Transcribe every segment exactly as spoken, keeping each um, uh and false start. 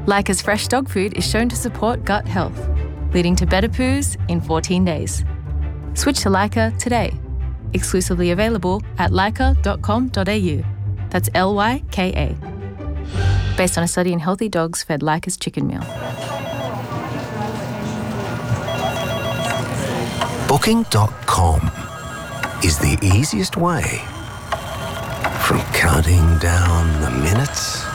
Leica's fresh dog food is shown to support gut health, leading to better poos in fourteen days. Switch to Leica today. Exclusively available at leica dot com dot a u. That's L Y K A. Based on a study in healthy dogs fed Leica's chicken meal. Booking dot com is the easiest way from counting down the minutes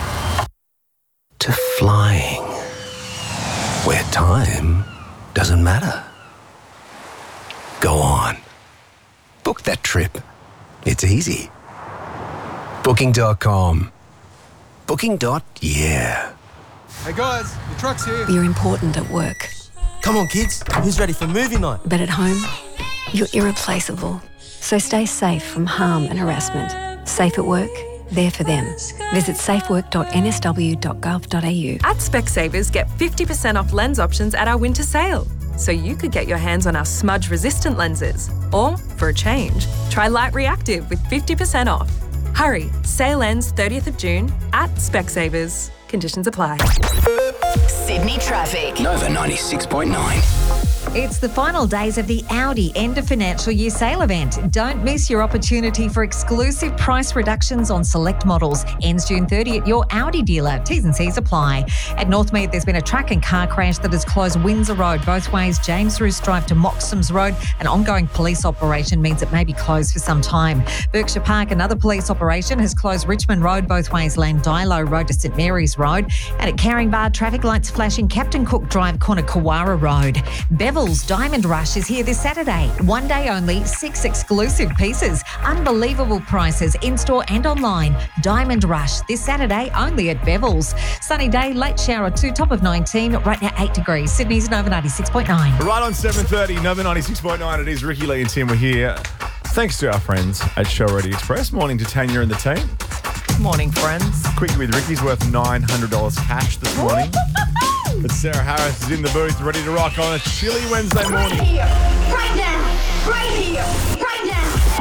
to flying, where time doesn't matter. Go on. Book that trip. It's easy. Booking dot com. Booking. Yeah. Hey guys, the truck's here. You're important at work. Come on kids, who's ready for movie night? But at home, you're irreplaceable. So stay safe from harm and harassment. Safe at work, there for them. Visit safework dot n s w dot gov dot a u. At Specsavers, get fifty percent off lens options at our winter sale. So you could get your hands on our smudge-resistant lenses. Or, for a change, try Light Reactive with fifty percent off. Hurry, sale ends thirtieth of June at Specsavers. Conditions apply. Sydney traffic. Nova ninety-six point nine. It's the final days of the Audi end of financial year sale event. Don't miss your opportunity for exclusive price reductions on select models. Ends June thirtieth at your Audi dealer. T's and C's apply. At Northmead, there's been a truck and car crash that has closed Windsor Road both ways. James Roos Drive to Moxham's Road. An ongoing police operation means it may be closed for some time. Berkshire Park, another police operation, has closed Richmond Road both ways. Landilo Road to St Mary's Road. And at Caringbah, traffic lights flashing Captain Cook Drive corner Kawara Road. Bevel's Diamond Rush is here this Saturday. One day only, six exclusive pieces. Unbelievable prices in-store and online. Diamond Rush this Saturday only at Bevel's. Sunny day, late shower two, top of nineteen, right now eight degrees. Sydney's Nova ninety-six point nine. Right on seven thirty, Nova ninety-six point nine. It is Ricky Lee and Tim. We're here. Thanks to our friends at Show Ready Express. Morning to Tanya and the team. Morning, friends. Quickie with Ricky's worth nine hundred dollars cash this morning. But Sarah Harris is in the booth, ready to rock on a chilly Wednesday morning. Right here, right now, right here, right now.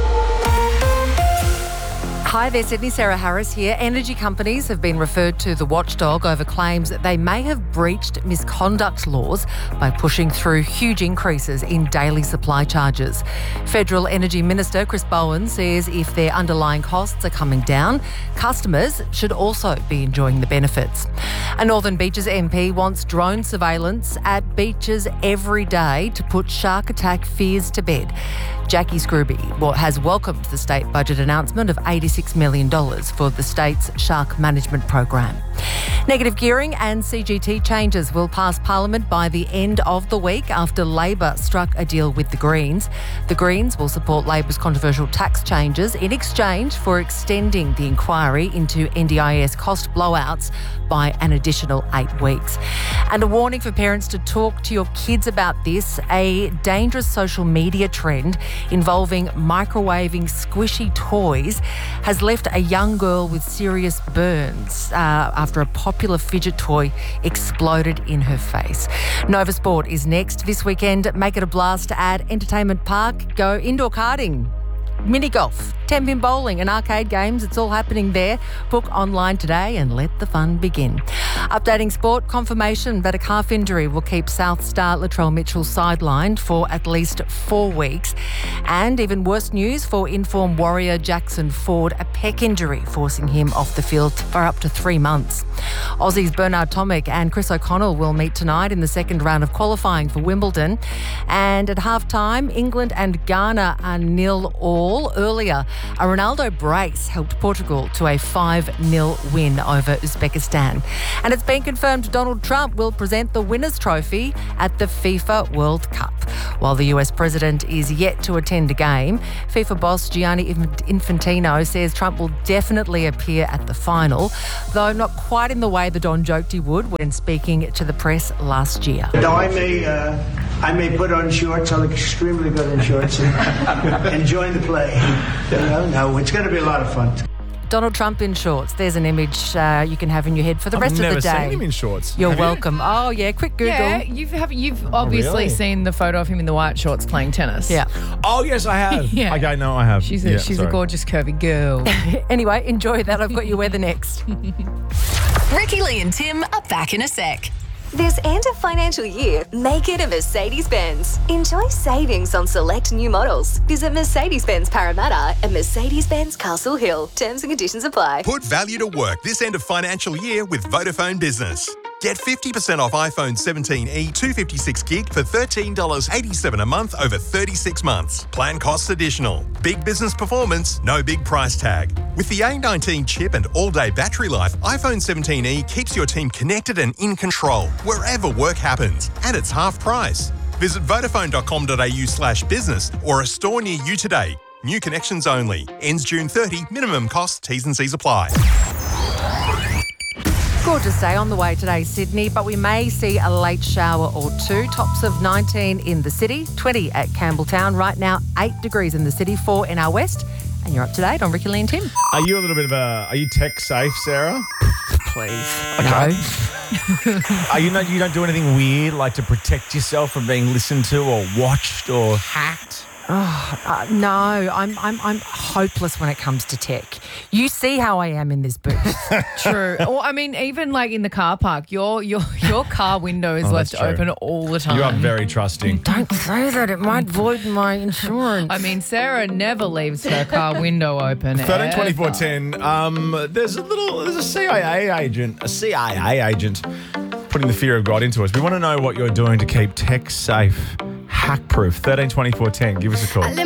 Hi there, Sydney. Sarah Harris here. Energy companies have been referred to the watchdog over claims that they may have breached misconduct laws by pushing through huge increases in daily supply charges. Federal Energy Minister Chris Bowen says if their underlying costs are coming down, customers should also be enjoying the benefits. A Northern Beaches M P wants drone surveillance at beaches every day to put shark attack fears to bed. Jackie Scrooby has welcomed the state budget announcement of eighty-six million dollars for the state's shark management program. Negative gearing and C G T changes will pass Parliament by the end of the week after Labor struck a deal with the Greens. The Greens will support Labor's controversial tax changes in exchange for extending the inquiry into N D I S cost blowouts by an additional eight weeks. And a warning for parents to talk to your kids about this, a dangerous social media trend involving microwaving squishy toys has left a young girl with serious burns uh, after a popular fidget toy exploded in her face. Nova Sport is next this weekend. Make it a blast at Entertainment Park. Go indoor karting, mini golf, ten-pin bowling and arcade games. It's all happening there. Book online today and let the fun begin. Updating sport, confirmation that a calf injury will keep South star Latrell Mitchell sidelined for at least four weeks. And even worse news for inform warrior Jackson Ford, a pec injury forcing him off the field for up to three months. Aussies Bernard Tomic and Chris O'Connell will meet tonight in the second round of qualifying for Wimbledon. And at half-time, England and Ghana are nil all. Earlier, a Ronaldo brace helped Portugal to a five nil win over Uzbekistan. And it's been confirmed Donald Trump will present the Winners' Trophy at the FIFA World Cup. While the U S president is yet to attend a game, FIFA boss Gianni Infantino says Trump will definitely appear at the final, though not quite in the way the Don joked he would when speaking to the press last year. Though I may, uh, I may put on shorts, I look extremely good in shorts and enjoying the play. You know, no, it's going to be a lot of fun. Donald Trump in shorts. There's an image uh, you can have in your head for the I've rest never of the day. seen him in shorts. You're Have you? welcome. Oh, yeah, quick Google. Yeah, you've have, you've obviously really? seen the photo of him in the white shorts playing tennis. Yeah. Oh, yes, I have. Yeah. Okay, no, I have. She's a, Yeah, she's sorry. a gorgeous curvy girl. Anyway, enjoy that. I've got your weather next. Ricky Lee and Tim are back in a sec. This end of financial year, make it a Mercedes-Benz. Enjoy savings on select new models. Visit Mercedes-Benz Parramatta and Mercedes-Benz Castle Hill. Terms and conditions apply. Put value to work this end of financial year with Vodafone Business. Get fifty percent off iPhone seventeen e two fifty-six gig for thirteen dollars eighty-seven a month over thirty-six months. Plan costs additional. Big business performance, no big price tag. With the A nineteen chip and all-day battery life, iPhone seventeen e keeps your team connected and in control wherever work happens. And it's half price. Visit vodafone.com.au slash business or a store near you today. New connections only. Ends June thirtieth. Minimum cost. T's and C's apply. Gorgeous day on the way today, Sydney, but we may see a late shower or two. Tops of nineteen in the city, twenty at Campbelltown. Right now, eight degrees in the city, four in our west. And you're up to date on Ricky Lee and Tim. Are you a little bit of a... Are you tech safe, Sarah? Please. Okay. Are you not? You don't do anything weird, like to protect yourself from being listened to or watched or hacked? Oh, uh, no, I'm I'm I'm hopeless when it comes to tech. You see how I am in this booth. True. Or I mean, even like in the car park, your your your car window is Oh, left that's true. open all the time. You are very trusting. Don't say that; it might void my insurance. I mean, Sarah never leaves her car window open. Thirteen twenty four ever. ten. Um, there's a little. There's a C I A agent. A C I A agent putting the fear of God into us. We want to know what you're doing to keep tech safe, hack proof. Thirteen twenty four ten. Give us a call.